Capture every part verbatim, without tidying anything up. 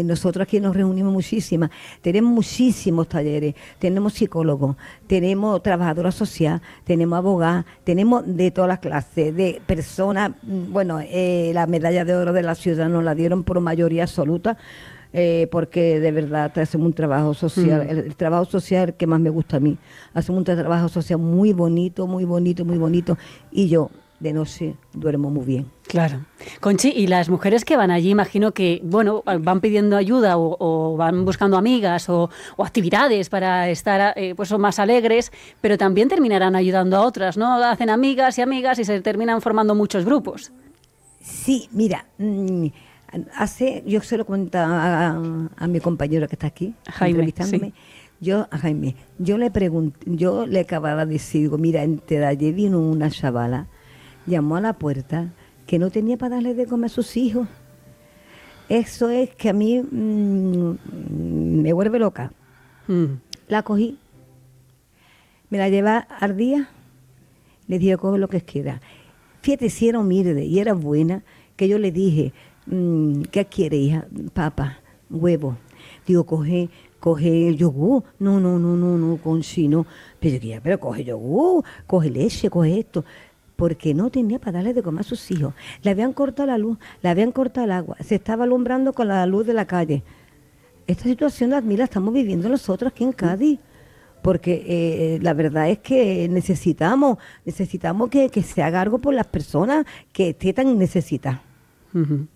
nosotros aquí nos reunimos muchísimas, tenemos muchísimos talleres, tenemos psicólogos, tenemos trabajadora social, tenemos abogadas, tenemos de todas las clases, de personas, bueno, eh, la medalla de oro de la ciudad nos la dieron por mayoría absoluta, eh, porque de verdad hacemos un trabajo social, mm. el, el trabajo social que más me gusta a mí, hacemos un trabajo social muy bonito, muy bonito, muy bonito, y yo de noche duermo muy bien. Claro. Conchi, y las mujeres que van allí, imagino que, bueno, van pidiendo ayuda o, o van buscando amigas o, o actividades para estar eh, pues más alegres, pero también terminarán ayudando a otras, ¿no? Hacen amigas y amigas y se terminan formando muchos grupos. Sí, mira, hace, yo se lo cuento a, a mi compañero que está aquí, Jaime, entrevistándome. Sí. Yo, a Jaime, yo le pregunté, yo le acababa de decir, digo, mira, entre ayer vino una chavala, llamó a la puerta, que no tenía para darle de comer a sus hijos. Eso es que a mí mmm, me vuelve loca. Mm. La cogí, me la llevé al día, le dije, coge lo que quiera. Fíjate, si era humilde y era buena, que yo le dije, mmm, ¿qué quiere, hija? Papa, huevo. Digo, coge, coge yogur. No, no, no, no, no, Conchi, no. Pero yo decía, pero coge yogur, coge leche, coge esto. Porque no tenía para darle de comer a sus hijos. Le habían cortado la luz, le habían cortado el agua, se estaba alumbrando con la luz de la calle. Esta situación, a mí la estamos viviendo nosotros aquí en Cádiz, porque eh, la verdad es que necesitamos, necesitamos que, que se haga algo por las personas que esté tan necesitadas. Uh-huh.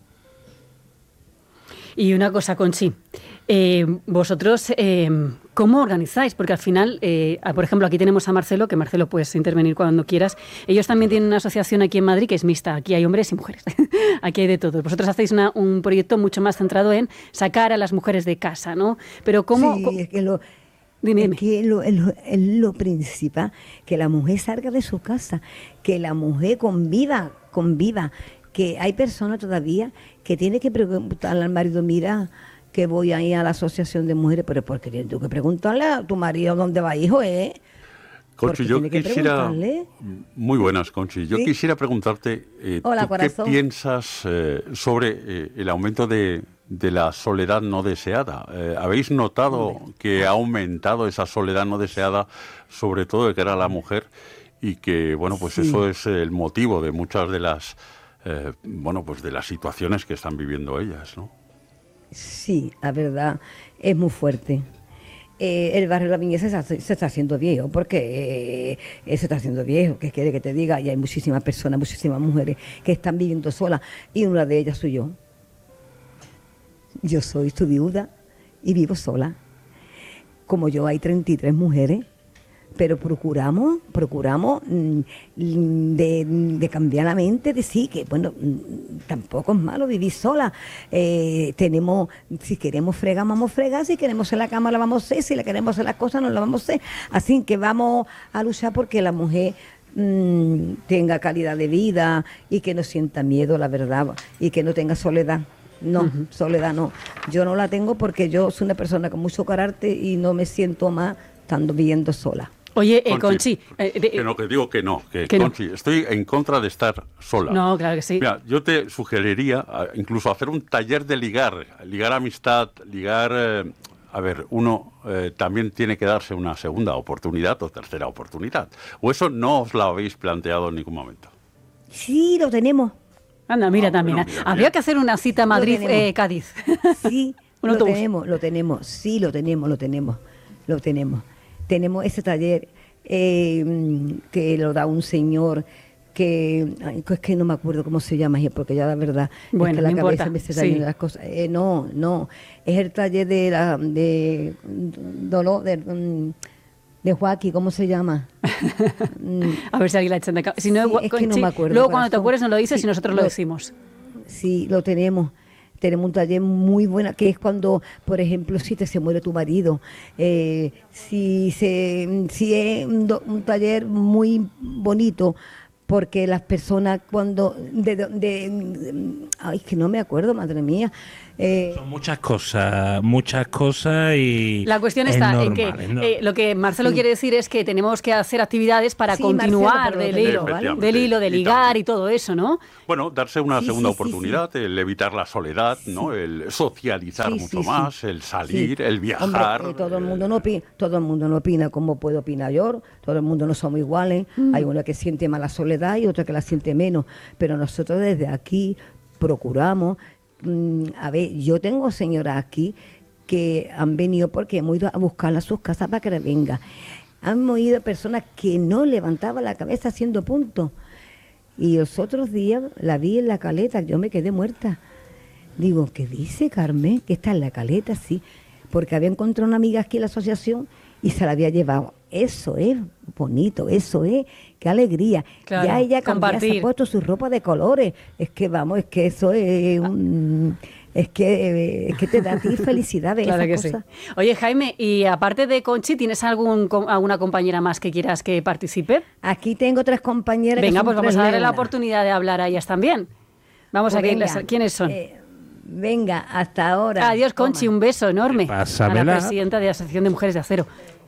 Y una cosa, Conchi, eh, vosotros, eh, ¿cómo organizáis? Porque al final, eh, por ejemplo, aquí tenemos a Marcelo, que Marcelo puedes intervenir cuando quieras. Ellos también tienen una asociación aquí en Madrid que es mixta. Aquí hay hombres y mujeres. Aquí hay de todo. Vosotros hacéis una, un proyecto mucho más centrado en sacar a las mujeres de casa, ¿no? Pero ¿cómo...? Sí, es que lo... Dime, dime. Es que es lo, es, lo, es lo principal, que la mujer salga de su casa, que la mujer conviva, conviva, que hay personas todavía que tienen que preguntarle al marido, mira, que voy a ir a la asociación de mujeres, pero porque tienes tú que preguntarle a tu marido dónde va, hijo, ¿eh? Conchi, yo quisiera... Muy buenas, Conchi. Yo ¿Sí? quisiera preguntarte, eh, Hola, ¿tú corazón. qué piensas eh, sobre eh, el aumento de, de la soledad no deseada? Eh, ¿Habéis notado Hombre. que ha aumentado esa soledad no deseada, sobre todo de cara a la mujer, y que, bueno, pues sí. eso es el motivo de muchas de las, eh, bueno, pues de las situaciones que están viviendo ellas, ¿no? Sí, la verdad, es muy fuerte. Eh, el barrio de la Viñez se está, se está haciendo viejo, porque eh, se está haciendo viejo, ¿qué quiere que te diga? Y hay muchísimas personas, muchísimas mujeres que están viviendo solas, y una de ellas soy yo. Yo soy su viuda y vivo sola. Como yo hay treinta y tres mujeres, pero procuramos, procuramos de, de cambiar la mente, de sí, que bueno, tampoco es malo vivir sola. Eh, tenemos, si queremos fregar, vamos a fregar, si queremos hacer la cama, la vamos a hacer, si le queremos hacer las cosas, no la vamos a hacer. Así que vamos a luchar porque la mujer mmm, tenga calidad de vida y que no sienta miedo, la verdad, y que no tenga soledad. No, uh-huh. soledad no. Yo no la tengo porque yo soy una persona con mucho carácter y no me siento más estando viviendo sola. Oye, eh, Conchi... Eh, de, que no, que digo que no, que, que Conchi, no. estoy en contra de estar sola. No, claro que sí. Mira, yo te sugeriría incluso hacer un taller de ligar, ligar amistad, ligar... Eh, a ver, uno eh, también tiene que darse una segunda oportunidad o tercera oportunidad. ¿O eso no os lo habéis planteado en ningún momento? Sí, lo tenemos. Anda, mira ah, también. Bueno, mira, Habría mira. que hacer una cita Madrid-Cádiz. Eh, sí, lo autobús. tenemos, lo tenemos. Sí, lo tenemos, lo tenemos, lo tenemos. Tenemos ese taller eh, que lo da un señor que ay, es que no me acuerdo cómo se llama, porque ya la verdad bueno, es que la no cabeza importa. me se está sí. yendo las cosas. Eh, no, no, es el taller de la de dolor de, de Joaquín, ¿cómo se llama? A ver si alguien la echa de si no, sí, es que no sí. me acuerdo. Luego cuando te acuerdes nos lo dices sí, y nosotros lo, lo decimos. Sí, lo tenemos. Tenemos un taller muy bueno, que es cuando, por ejemplo, si te se muere tu marido, eh, si, se, si es un, do, un taller muy bonito, porque las personas cuando, de, de, de, ay, que no me acuerdo, madre mía, Eh, Son muchas cosas, muchas cosas y... La cuestión es está normal, en que es normal. eh, lo que Marcelo Sí. quiere decir es que tenemos que hacer actividades para Sí, continuar Marcelo, pero del lo hilo, tengo, ¿vale? del hilo de Y ligar también. y todo eso, ¿no? Bueno, darse una Sí, segunda sí, sí, oportunidad, el evitar la soledad, ¿no? El socializar Sí, mucho sí, sí. más, el salir, el viajar. Hombre, eh, todo el mundo eh, no opina, todo el mundo no opina como puedo opinar yo, todo el mundo no somos iguales, hay uno que siente más la soledad y otro que la siente menos, pero nosotros desde aquí procuramos, mm, a ver, yo tengo señoras aquí que han venido porque hemos ido a buscarla a sus casas para que venga. Han oído personas que no levantaban la cabeza haciendo puntos. Y los otros días la vi en la caleta, yo me quedé muerta. Digo, ¿qué dice Carmen? Que está en la caleta, sí. Porque había encontrado una amiga aquí en la asociación y se la había llevado. Eso es bonito, eso es, qué alegría. Claro, ya ella cambió, se compartir. ha puesto su ropa de colores. Es que vamos, es que eso es un... Es que, es que te da a ti felicidad ver Claro que esas sí. cosas. Oye, Jaime, y aparte de Conchi, ¿tienes algún, co- alguna compañera más que quieras que participe? Aquí tengo tres compañeras que Venga, son pues vamos tres a darle la leonas. oportunidad de hablar a ellas también. Vamos Pues a que venga, les- ¿quiénes son? eh, venga, hasta ahora. Adiós, Conchi, Toma. un beso enorme Pásamela. a la presidenta de la Asociación de Mujeres de Acero.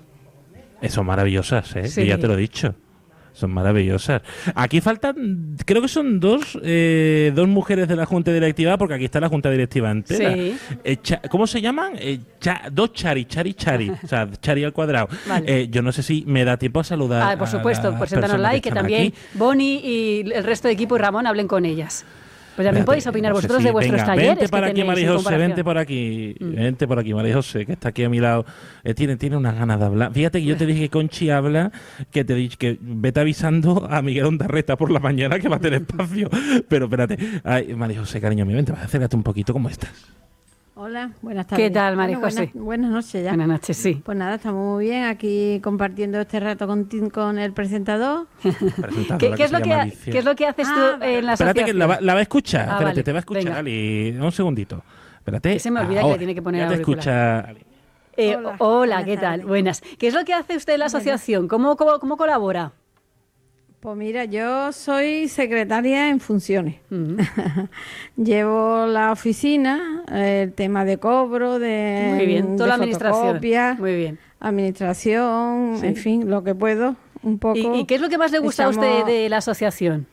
Eh, Son maravillosas, ¿eh? Sí. Yo ya te lo he dicho. Son maravillosas. Aquí faltan, creo que son dos eh, dos mujeres de la Junta Directiva, porque aquí está la Junta Directiva entera. Sí. Eh, cha- ¿Cómo se llaman? Eh, cha- dos Chari, Chari, Chari. O sea, Chari al cuadrado. Vale. Eh, yo no sé si me da tiempo a saludar. Ah, por a supuesto, las pues sentanos personas like, que están también aquí. Boni y el resto de equipo y Ramón hablen con ellas. Pues también Espérate, podéis opinar no sé vosotros si- de vuestros venga, talleres. Vente para que aquí, tenéis María en José, comparación. vente por aquí. Mm. Vente por aquí, María José, que está aquí a mi lado. Eh, tiene, tiene unas ganas de hablar. Fíjate que yo te dije que Conchi habla, que te dije que vete avisando a Miguel Ondarreta por la mañana que va a tener espacio. Pero espérate. Ay, María José, cariño mío, vente, acércate un poquito. ¿Cómo estás? Hola, buenas tardes. ¿Qué tal, María Bueno, José? Buenas, buenas noches ya. Buenas noches, sí. Pues nada, estamos muy bien aquí compartiendo este rato con, con el presentador. Presentadora, ¿Qué, qué es se lo que, llama ha- Alicia. qué es lo que haces tú Ah, vale. en la Espérate asociación? que la va, la va a escuchar. Ah, Espérate, vale, te va a escuchar, venga. Ali. Un segundito. Espérate. Que se me olvida que le Ahora. tiene que poner Ya te auricular. escucha, Ali. Eh, Hola, hola, buenas ¿qué tal? tardes. Buenas. ¿Qué es lo que hace usted en la asociación? ¿Cómo, cómo, cómo colabora? Pues mira, yo soy secretaria en funciones. Ujú. Llevo la oficina, el tema de cobro, de, Muy bien, toda de la administración. fotocopias, Muy bien. administración, Sí. en fin, lo que puedo, un poco. ¿Y, y qué es lo que más le gusta a usted Estamos- de la asociación?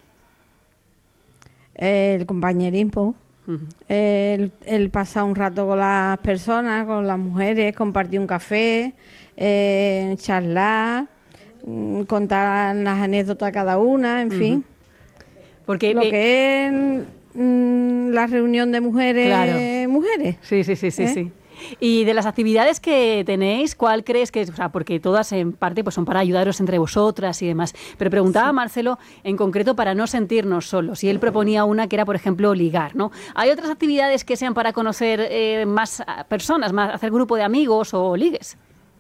El compañerismo. Ujú. El, el pasar un rato con las personas, con las mujeres, compartir un café, eh, charlar, mm, contar las anécdotas cada una, en fin. Porque Lo eh, que es mm, la reunión de mujeres, Claro. mujeres. Sí, sí, sí, sí, ¿Eh? sí. Y de las actividades que tenéis, ¿cuál crees que es? O sea, porque todas en parte pues son para ayudaros entre vosotras y demás. Pero preguntaba a Marcelo en concreto para no sentirnos solos. Y él proponía una que era, por ejemplo, ligar, ¿no? ¿Hay otras actividades que sean para conocer eh, más ah, personas, más hacer grupo de amigos o ligues?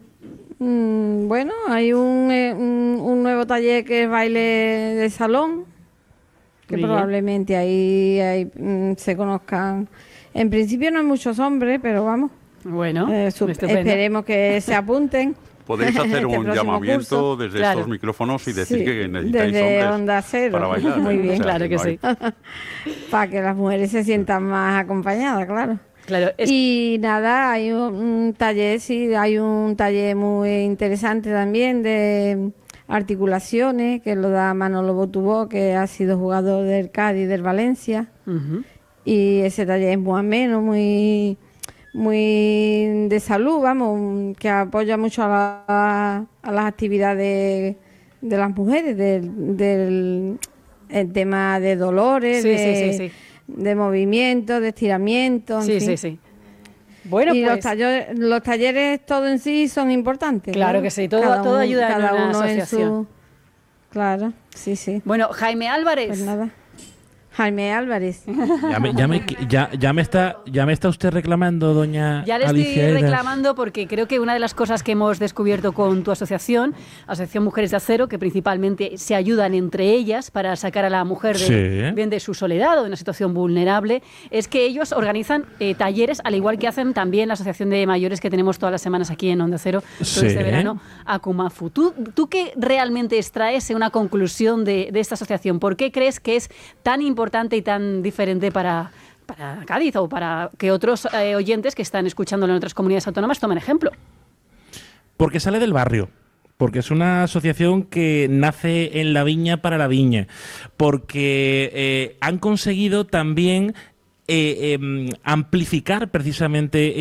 Mm, bueno, hay un, eh, un, un nuevo taller que es baile de salón, que Muy bien. probablemente ahí, ahí, mm, se conozcan. En principio no hay muchos hombres, pero vamos. Bueno, Eh, su- estupendo. esperemos que se apunten. Podéis hacer Este un próximo llamamiento curso. desde Claro. estos micrófonos y decir Sí, que necesitáis desde hombres Onda Cero. para bailar. Muy ¿eh? bien, claro que no hay- sí. Para que las mujeres se sientan más acompañadas, claro. Claro, es- Y nada, hay un, un taller, sí, hay un taller muy interesante también de articulaciones, que lo da Manolo Botubó, que ha sido jugador del Cádiz y del Valencia. Ujú. Y ese taller es muy ameno, muy, muy de salud, vamos, que apoya mucho a, la- a las actividades de las mujeres, del, del el tema de dolores, Sí, de, sí, sí, sí. de movimiento, de estiramiento. en Sí, fin. sí, sí. Bueno, y pues... los, talleres, los talleres todo en sí son importantes. Claro ¿no? que sí, todo- Cada todo uno- ayuda en cada una uno en asociación. su. Claro, sí, sí. Bueno, Jaime Álvarez. Pues nada. Jaime Álvarez. Ya me, ya, me, ya, ya, me está, ya me está usted reclamando, doña Ya le estoy Alicia Eras. reclamando porque creo que una de las cosas que hemos descubierto con tu asociación, Asociación Mujeres de Acero, que principalmente se ayudan entre ellas para sacar a la mujer de, Sí. bien de su soledad o de una situación vulnerable, es que ellos organizan eh, talleres, al igual que hacen también la Asociación de Mayores que tenemos todas las semanas aquí en Onda Cero, todo Sí. este verano, Akumafu. ¿Tú, ¿Tú qué realmente extraes en una conclusión de, de esta asociación? ¿Por qué crees que es tan importante y tan diferente para, para Cádiz o para que otros eh, oyentes que están escuchándolo en otras comunidades autónomas tomen ejemplo? Porque sale del barrio. Porque es una asociación que nace en la viña para la viña. Porque eh, han conseguido también eh, eh, amplificar precisamente